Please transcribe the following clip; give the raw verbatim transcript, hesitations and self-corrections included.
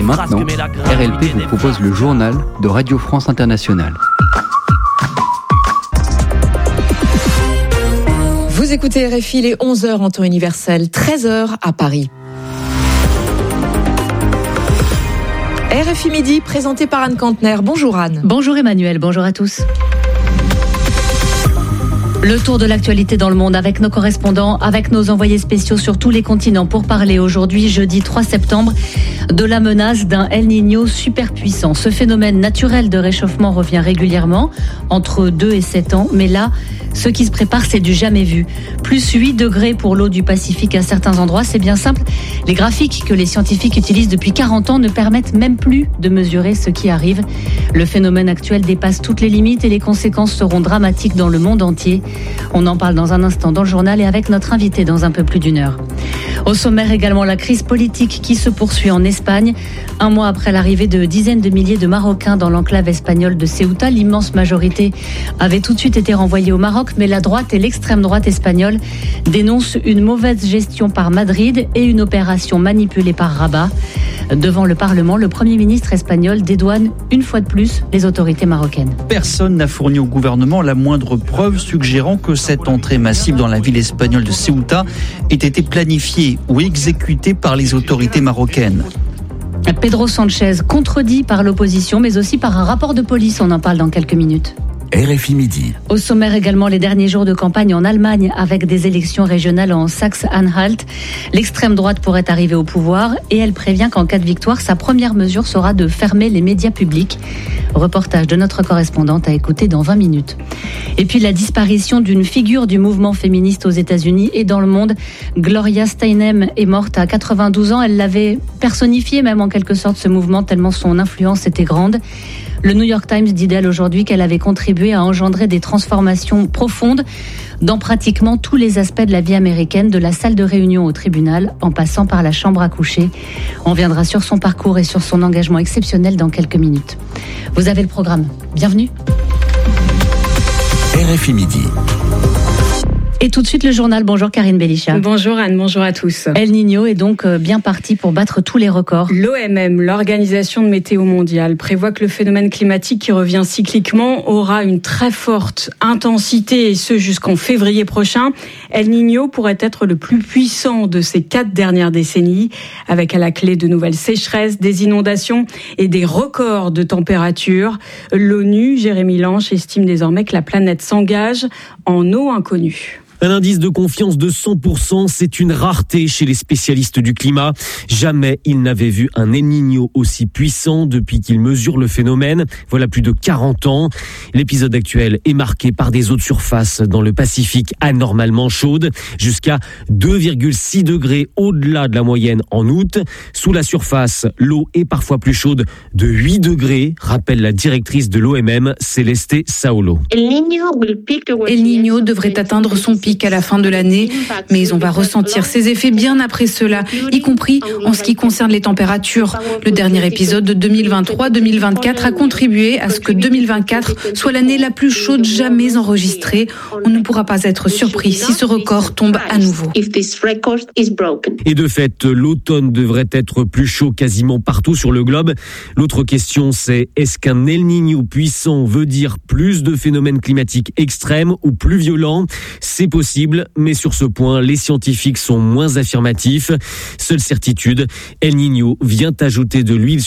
maintenant, R L P vous propose le journal de Radio France Internationale. Vous écoutez R F I, les onze heures en temps universel, treize heures à Paris. R F I Midi, présenté par Anne Kantner. Bonjour Anne. Bonjour Emmanuel, bonjour à tous. Le tour de l'actualité dans le monde avec nos correspondants, avec nos envoyés spéciaux sur tous les continents pour parler aujourd'hui, jeudi trois septembre, de la menace d'un El Niño superpuissant. Ce phénomène naturel de réchauffement revient régulièrement, entre deux et sept ans, mais là, ce qui se prépare, c'est du jamais vu. Plus huit degrés pour l'eau du Pacifique à certains endroits, c'est bien simple. Les graphiques que les scientifiques utilisent depuis quarante ans ne permettent même plus de mesurer ce qui arrive. Le phénomène actuel dépasse toutes les limites et les conséquences seront dramatiques dans le monde entier. On en parle dans un instant dans le journal et avec notre invité dans un peu plus d'une heure. Au sommaire également la crise politique qui se poursuit en Espagne. Un mois après l'arrivée de dizaines de milliers de Marocains dans l'enclave espagnole de Ceuta, l'immense majorité avait tout de suite été renvoyée au Maroc, mais la droite et l'extrême droite espagnole dénoncent une mauvaise gestion par Madrid et une opération manipulée par Rabat. Devant le Parlement, le Premier ministre espagnol dédouane une fois de plus les autorités marocaines. Personne n'a fourni au gouvernement la moindre preuve suggérant que cette entrée massive dans la ville espagnole de Ceuta ait été planifiée ou exécutée par les autorités marocaines. Pedro Sánchez, contredit par l'opposition, mais aussi par un rapport de police. On en parle dans quelques minutes. R F I Midi. Au sommaire également les derniers jours de campagne en Allemagne avec des élections régionales en Saxe-Anhalt. L'extrême droite pourrait arriver au pouvoir et elle prévient qu'en cas de victoire, sa première mesure sera de fermer les médias publics. Reportage de notre correspondante à écouter dans vingt minutes. Et puis la disparition d'une figure du mouvement féministe aux États-Unis et dans le monde. Gloria Steinem est morte à quatre-vingt-douze ans. Elle l'avait personnifié même en quelque sorte ce mouvement tellement son influence était grande. Le New York Times dit d'elle aujourd'hui qu'elle avait contribué à engendrer des transformations profondes dans pratiquement tous les aspects de la vie américaine, de la salle de réunion au tribunal, en passant par la chambre à coucher. On viendra sur son parcours et sur son engagement exceptionnel dans quelques minutes. Vous avez le programme. Bienvenue. R F I Midi. Et tout de suite le journal. Bonjour Karine Belichat. Bonjour Anne, bonjour à tous. El Niño est donc bien parti pour battre tous les records. L'O M M, l'Organisation de météo mondiale, prévoit que le phénomène climatique qui revient cycliquement aura une très forte intensité et ce jusqu'en février prochain. El Niño pourrait être le plus puissant de ces quatre dernières décennies, avec à la clé de nouvelles sécheresses, des inondations et des records de température. L'ONU, Jérémy Lanche, estime désormais que la planète s'engage en eau inconnue. Un indice de confiance de cent pour cent, c'est une rareté chez les spécialistes du climat. Jamais ils n'avaient vu un El Niño aussi puissant depuis qu'ils mesurent le phénomène. Voilà plus de quarante ans. L'épisode actuel est marqué par des eaux de surface dans le Pacifique anormalement chaudes, jusqu'à deux virgule six degrés au-delà de la moyenne en août. Sous la surface, l'eau est parfois plus chaude de huit degrés, rappelle la directrice de l'O M M, Celeste Saulo. El Niño devrait atteindre son pic à la fin de l'année, mais on va ressentir ses effets bien après cela, y compris en ce qui concerne les températures. Le dernier épisode de deux mille vingt-trois deux mille vingt-quatre a contribué à ce que deux mille vingt-quatre soit l'année la plus chaude jamais enregistrée. On ne pourra pas être surpris si ce record tombe à nouveau. Et de fait, l'automne devrait être plus chaud quasiment partout sur le globe. L'autre question, c'est est-ce qu'un El Niño puissant veut dire plus de phénomènes climatiques extrêmes ou plus violents ? C'est possible, mais sur ce point, les scientifiques sont moins affirmatifs. Seule certitude, El Niño vient ajouter de l'huile